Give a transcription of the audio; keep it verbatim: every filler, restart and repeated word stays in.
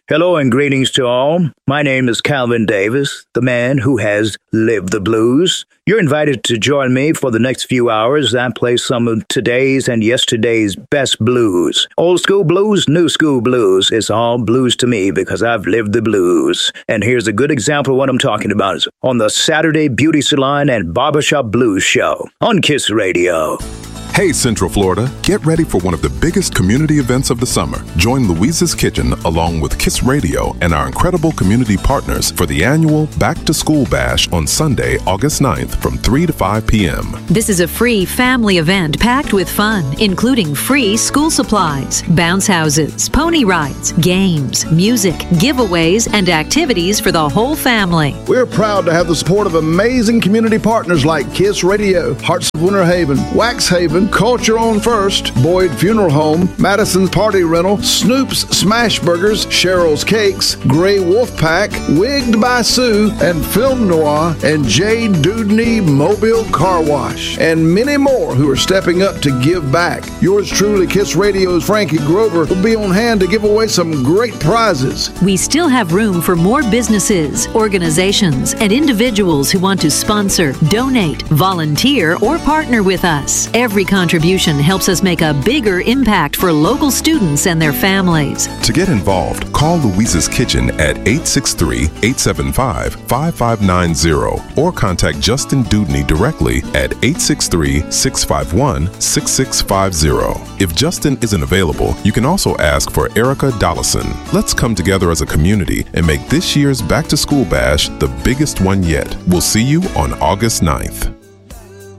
Hello and greetings to all. My name is Calvin Davis, the man who has lived the blues. You're invited to join me for the next few hours as I play some of today's and yesterday's best blues. Old school blues, new school blues. It's all blues to me because I've lived the blues. And here's a good example of what I'm talking about. It's on the Saturday Beauty Salon and Barbershop Blues Show on Kiss Radio. Hey, Central Florida, get ready for one of the biggest community events of the summer. Join Louise's Kitchen along with Kiss Radio and our incredible community partners for the annual Back to School Bash on Sunday, August ninth from three to five p.m. This is a free family event packed with fun, including free school supplies, bounce houses, pony rides, games, music, giveaways, and activities for the whole family. We're proud to have the support of amazing community partners like Kiss Radio, Hearts of Winter Haven, Wax Haven, Culture on First, Boyd Funeral Home, Madison's Party Rental, Snoop's Smash Burgers, Cheryl's Cakes, Grey Wolf Pack, Wigged by Sue, and Film Noir, and J. Dudney Mobile Car Wash, and many more who are stepping up to give back. Yours truly, Kiss Radio's Frankie Grover, will be on hand to give away some great prizes. We still have room for more businesses, organizations, and individuals who want to sponsor, donate, volunteer, or partner with us. Every contribution helps us make a bigger impact for local students and their families. To get involved, call Louise's Kitchen at eight six three, eight seven five, five five nine zero or contact Justin Dudney directly at eight six three, six five one, six six five zero. If Justin isn't available, you can also ask for Erica Dollison. Let's come together as a community and make this year's Back to School Bash the biggest one yet. We'll see you on August ninth.